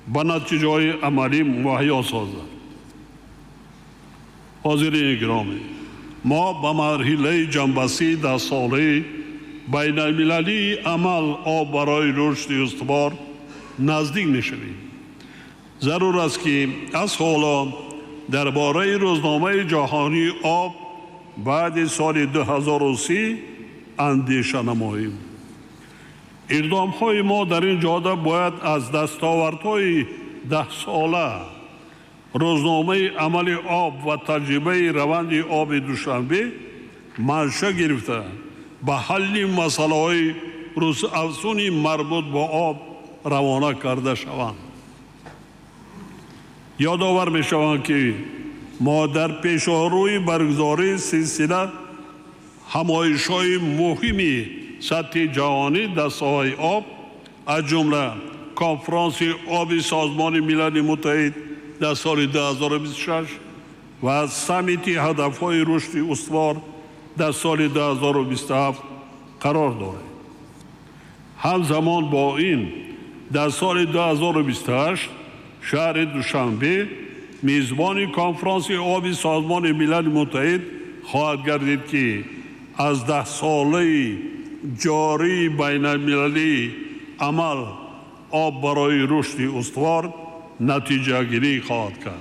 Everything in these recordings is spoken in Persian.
به نتیجه‌های عملی مهیا سازد. حاضرین گرامی، ما به مرحله جنببندی در ساله بین المللی عمل آب برای رشد استوار نزدیک می‌شویم. ضرور است که از حالا درباره روزنامه جهانی آب بعد سال 2030 اندیشه نماییم. اقدام‌های ما در این جهت باید از دستاوردهای 10 ساله روزنامه عمل آب و تجربه روند آب دوشنبه منشأ گرفته به حل مسائل روزافزون مربوط به آب روانه کرده شوند. یادآور می‌شوم که ما در پیش‌روی برگزاری سلسله همایش‌های مهمی سطح جهانی در ساحه آب از جمله کنفرانس آبی سازمان ملل متحد در سال 2026 و سمیت هدف‌های رشد استوار در سال 2027 قرار دارد. همزمان با این در سال 2028 شهر دوشنبه میزبان کنفرانس آبی سازمان ملل متحد خواهد گردید که از 10 ساله جاری بین المللی عمل آب برای رشد استوار نتیجه گیری خواهد کرد.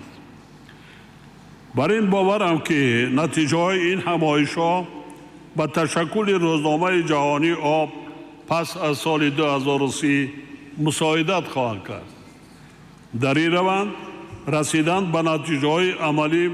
بر این باورم که نتیجه های این همایش‌ها به تشکل روزنامه جهانی آب پس از سال 2030 مساعدت خواهد کرد. در این روند رسیدن به نتیجه های عملی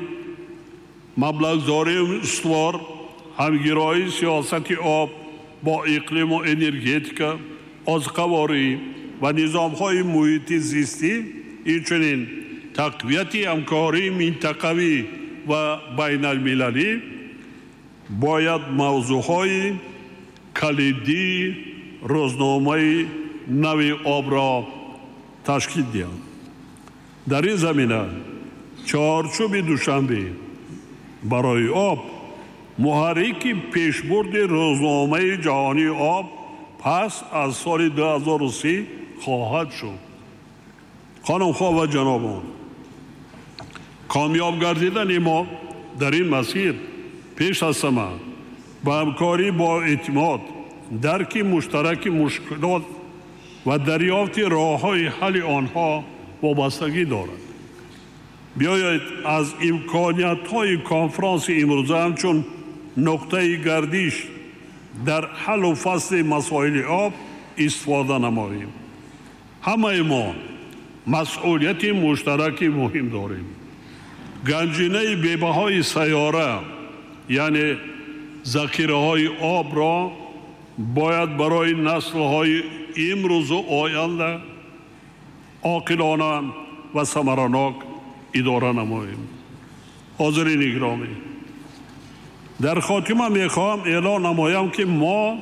مبلغ‌زایی استوار، همگرایی سیاست آب با اقلیم و انرژتیک، آذوقه‌واری و نظام‌های محیط زیستی، همچنین تقویت همکاری منطقوی و بین المللی باید موضوعهای کلیدی روزنامه نو آب را تشکیل دهند. در این زمینه چهارچوب دوشنبه برای آب محرک پیشبرد روزنامه جهانی آب پس از سال 2030 خواهد شد. خانم‌ها و جنابان، کامیاب گردیدن ما در این مسیر پیش از همه با همکاری با اعتماد، درک مشترک مشکلات و دریافت راه‌های حل آنها وابستگی دارد. بیایید از امکانیت‌های کنفرانس امروزه همچون نقطه گردش در حل و فصل مسائل آب استفاده نماییم. همه ما مسئولیت مشترک مهم داریم. گنجینه بی‌بهای سیاره یعنی ذخیره‌های آب را باید برای نسل‌های امروز و آینده عاقلانه و ثمرناک اداره نماییم. حاضرین گرامی، در خاتمه میخواهم اعلان نمایم که ما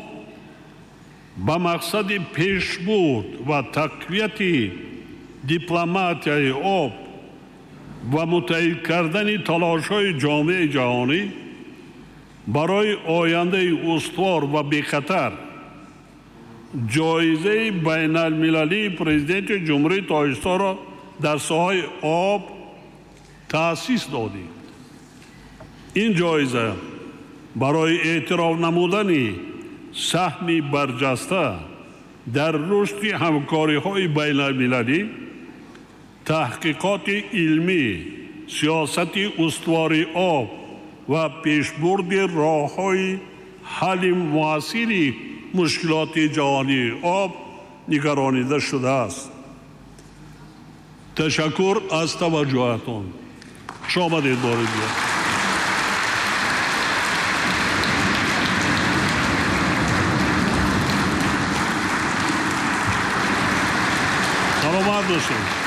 به مقصد پیشبرد و تقویت دیپلماتیای آب و متحد کردن تلاش‌های جامعه جهانی برای آینده استوار و بی‌خطر جایزه بین المللی پرزیدنت جمهوری تاجیکستان را در ساحه آب تأسیس دادیم. این جایزه برای اعتراف نمودن سهمی برجسته در رشد همکاری‌های بین المللی، تحقیقات علمی، سیاست استواری آب و پیشبرد راه‌های حل مؤثر مشکلات جهانی آب نگرانیده شده است. تشکر از توجهتان. خوش آمدید بار دیگر. سلامت باشید.